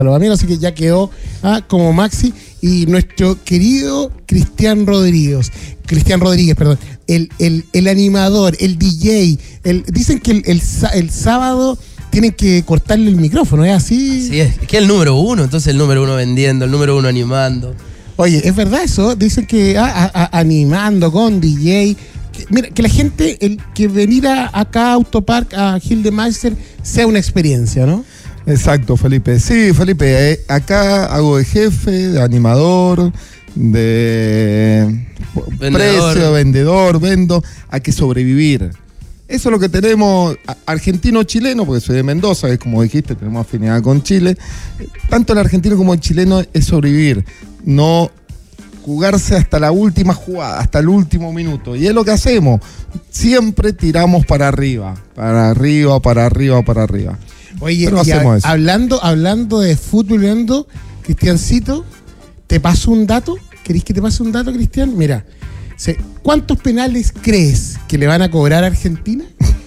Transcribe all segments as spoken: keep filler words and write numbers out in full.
los amigos, así que ya quedó ah, como Maxi. Y nuestro querido Cristian Rodríguez, Cristian Rodríguez, perdón, el, el, el animador, el D J, el, dicen que el, el, el sábado tienen que cortarle el micrófono, ¿es así? Sí, es que es el número uno, entonces el número uno vendiendo, el número uno animando. Oye, ¿es verdad eso? Dicen que ah, a, a, animando con D J. Que, mira, que la gente, el que venir a, acá a Autopark, a Gildemeister, sea una experiencia, ¿no? Exacto, Felipe. Sí, Felipe, eh, acá hago de jefe, de animador, de vendedor. precio, vendedor, vendo. Hay que sobrevivir. Eso es lo que tenemos, argentino-chileno, porque soy de Mendoza, que como dijiste, tenemos afinidad con Chile. Tanto el argentino como el chileno es sobrevivir, no jugarse hasta la última jugada, hasta el último minuto. Y es lo que hacemos. Siempre tiramos para arriba, para arriba, para arriba, para arriba. Oye, Pero hacemos a, eso. Hablando, hablando de fútbol, hablando, Cristiancito, ¿te paso un dato? ¿Querés que te pase un dato, Cristian? Mira, ¿cuántos penales crees que le van a cobrar a Argentina?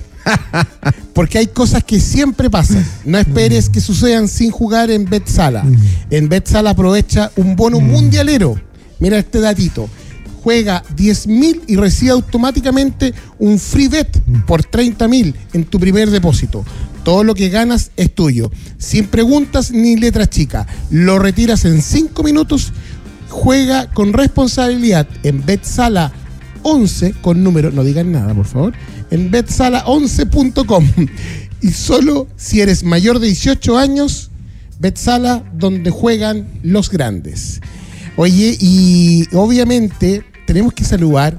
Porque hay cosas que siempre pasan. No esperes que sucedan sin jugar en Betsala. En Betsala aprovecha un bono mundialero. Mira este datito. Juega diez mil y recibe automáticamente un free bet por treinta mil en tu primer depósito. Todo lo que ganas es tuyo. Sin preguntas ni letras chicas. Lo retiras en cinco minutos. Juega con responsabilidad en Betsala once, con número, no digan nada, por favor, en betsala once punto com. Y solo si eres mayor de dieciocho años, Betsala, donde juegan los grandes. Oye, y obviamente tenemos que saludar.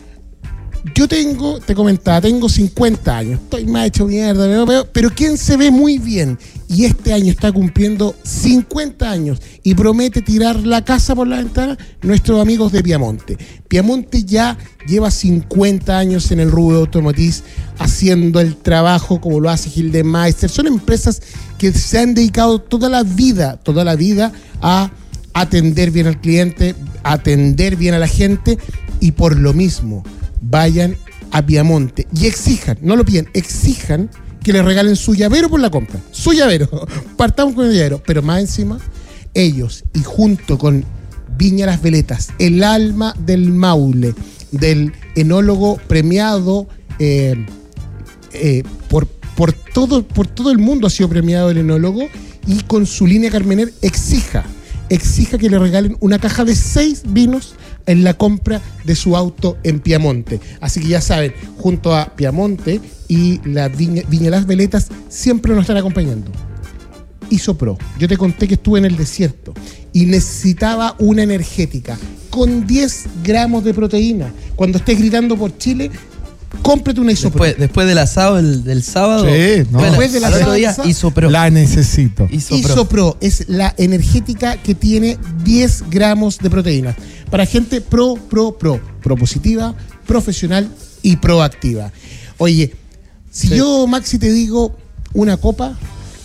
Yo tengo, te comentaba, tengo cincuenta años, estoy más hecho mierda, pero, pero ¿quién se ve muy bien? Y este año está cumpliendo cincuenta años y promete tirar la casa por la ventana, nuestros amigos de Piamonte. Piamonte ya lleva cincuenta años en el rubro automotriz, haciendo el trabajo como lo hace Gildemeister. Son empresas que se han dedicado toda la vida, toda la vida a atender bien al cliente, atender bien a la gente, y por lo mismo vayan a Piamonte y exijan, no lo piden, exijan que les regalen su llavero por la compra. Su llavero. Partamos con el llavero. Pero más encima, ellos, y junto con Viña Las Veletas, el alma del Maule, del enólogo premiado eh, eh, por, por, todo, por todo el mundo ha sido premiado el enólogo, y con su línea Carmener exija, exija que le regalen una caja de seis vinos en la compra de su auto en Piamonte. Así que ya saben, junto a Piamonte y la Viña, Viña Las Veletas siempre nos están acompañando. Isopro, yo te conté que estuve en el desierto y necesitaba una energética con diez gramos de proteína. Cuando estés gritando por Chile, cómprate una Isopro. Después, después del asado del, del sábado. Sí, no. Después del asado día, Isopro. La necesito. Isopro. Isopro es la energética que tiene diez gramos de proteína. Para gente pro, pro, pro. Propositiva, profesional y proactiva. Oye, si sí. yo, Maxi, te digo una copa,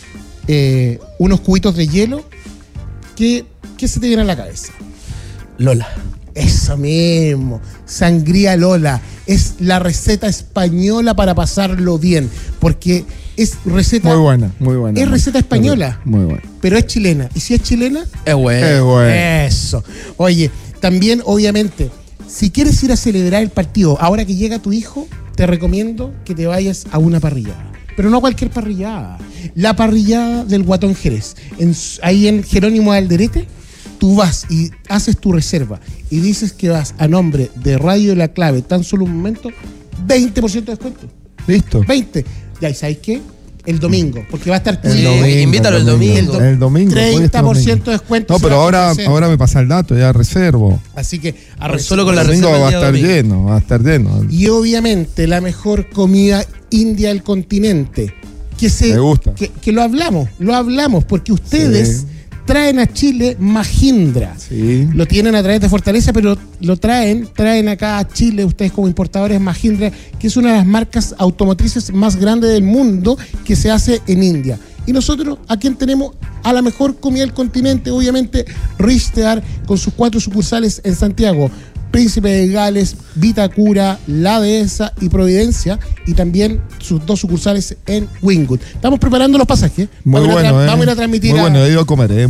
eh, unos cubitos de hielo, ¿qué, ¿qué se te viene a la cabeza? Lola. Eso mismo, Sangría Lola. Es la receta española para pasarlo bien, porque es receta... Muy buena, muy buena. Es receta española, muy buena, pero es chilena. ¿Y si es chilena? Es buena. Es buena. Eso. Oye, también, obviamente, si quieres ir a celebrar el partido, ahora que llega tu hijo, te recomiendo que te vayas a una parrillada. Pero no cualquier parrillada. La parrillada del Guatón Jerez. En, ahí en Jerónimo de Alderete, tú vas y haces tu reserva y dices que vas a nombre de Radio La Clave, tan solo un momento, veinte por ciento de descuento. Listo. veinte. Ya, ¿y sabes qué? El domingo, porque va a estar... El domingo, invítalo el domingo. El, do- el domingo. treinta por ciento de descuento. No, pero ahora, ahora me pasa el dato, ya reservo. Así que a reserva. Solo con la el domingo reserva va a el estar domingo. lleno, va a estar lleno. Y obviamente la mejor comida india del continente. Que se, Me gusta. Que, que lo hablamos, lo hablamos, porque ustedes... Sí. traen a Chile Mahindra. Sí. Lo tienen a través de Fortaleza, pero lo traen, traen acá a Chile, ustedes como importadores, Mahindra, que es una de las marcas automotrices más grandes del mundo, que se hace en India. Y nosotros, ¿a quién tenemos? A la mejor comida del continente, obviamente, Ristear, con sus cuatro sucursales en Santiago. Príncipe de Gales, Vitacura, La Dehesa y Providencia, y también sus dos sucursales en Wingwood. Estamos preparando los pasajes. Muy vamos bueno, a tra- eh. Vamos a ir a transmitir. Muy a, bueno, he ido a comer, eh.